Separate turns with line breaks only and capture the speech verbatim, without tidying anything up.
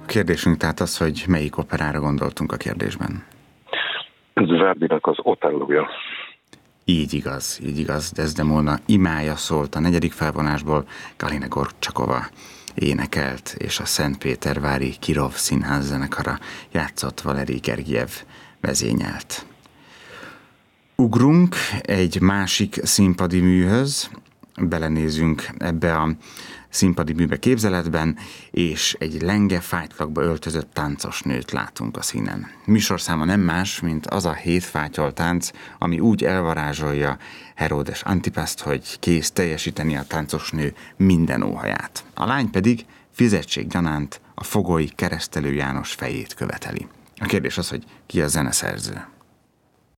kérdésünk tehát az, hogy melyik operára gondoltunk a kérdésben.
Ez Verdinek az Otellója.
Így igaz, így igaz. Desdemona imája szólt a negyedik felvonásból, Galina Gorcsakova énekelt, és a Szentpétervári Kirov Színház zenekara játszott, Valeri Gergiev vezényelt. Ugrunk egy másik színpadi műhöz, belenézünk ebbe a színpadi műbe képzeletben, és egy lenge fájtlakba öltözött táncos nőt látunk a színen. Műsorszáma nem más, mint az a hét fáttyoltánc, ami úgy elvarázsolja Heródes Antipaszt, hogy kész teljesíteni a táncos nő minden óhaját. A lány pedig fizetséggyanánt a fogoly Keresztelő János fejét követeli. A kérdés az, hogy ki a zeneszerző.